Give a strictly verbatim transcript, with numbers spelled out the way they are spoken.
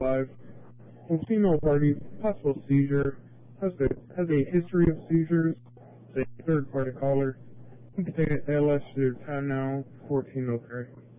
five. Female party, possible seizure, has a, has a history of seizures, a third party caller. You can take it L S to your time now, fourteen oh three.